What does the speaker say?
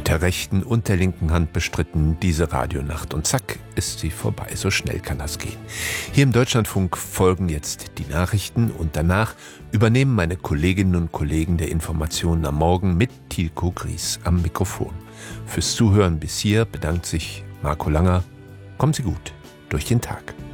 mit der rechten und der linken Hand bestritten, diese Radionacht. Und zack, ist sie vorbei. So schnell kann das gehen. Hier im Deutschlandfunk folgen jetzt die Nachrichten und danach übernehmen meine Kolleginnen und Kollegen der Informationen am Morgen mit Tilko Gries am Mikrofon. Fürs Zuhören bis hier bedankt sich Marco Langer. Kommen Sie gut durch den Tag.